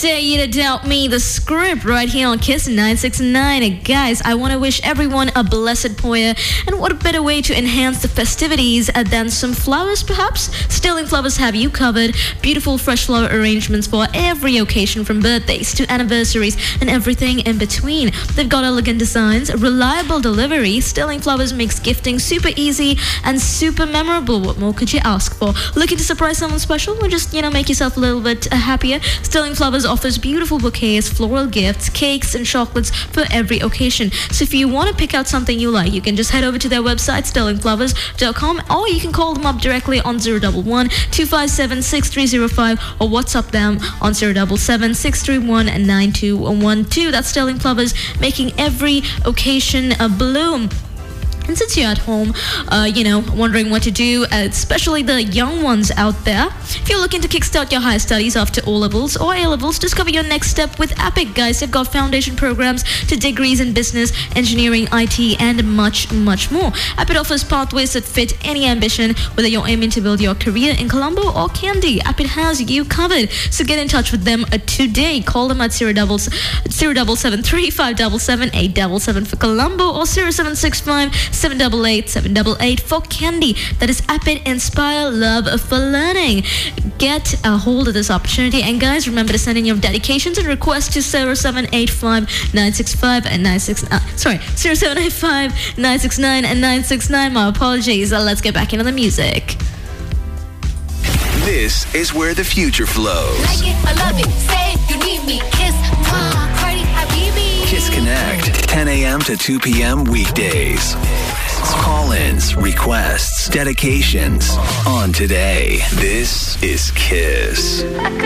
dare you to doubt me? The script right here on Kiss 969. Guys, I want to wish everyone a blessed Poya. And what a better way to enhance the festivities than some flowers, perhaps? Sterling Flowers have you covered. Beautiful fresh flower arrangements for every occasion, from birthdays to anniversaries and everything in between. They've got elegant designs, reliable delivery. Sterling Flowers makes gifting super easy and super memorable. What more could you ask for? Looking to surprise someone special or just, make yourself a little bit happier? Sterling Flowers offers beautiful bouquets, floral gifts, cakes and chocolates for every occasion. So if you want to pick out something you like, you can just head over to their website, sterlingflowers.com, or you can call them up directly on 011-257-6305 or WhatsApp them on 077-631-9212. That's Sterling Flowers, making every occasion a bloom. And since you're at home, wondering what to do, especially the young ones out there, if you're looking to kickstart your higher studies after O-levels or A-levels, discover your next step with Epic, guys. They've got foundation programs to degrees in business, engineering, IT, and much, much more. Epic offers pathways that fit any ambition, whether you're aiming to build your career in Colombo or Kandy. Epic has you covered. So get in touch with them today. Call them at 0773-577-877 for Colombo or 0765-788-788 for Kandy. That is Epic Inspire Love for Learning. Get a hold of this opportunity, and guys, remember to send in your dedications and requests to 0785-965 and 0785-969 and 969. My apologies. Let's get back into the music. This is where the future flows. Like it, I love it. Say you need me. Kiss, Cardi, Habibi. Kiss Connect, 10 a.m. to 2 p.m. weekdays. Call-ins, requests, dedications on today. This is Kiss.